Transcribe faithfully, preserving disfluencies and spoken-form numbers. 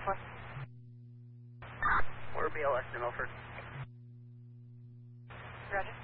four. We're B L S in Milford. Roger.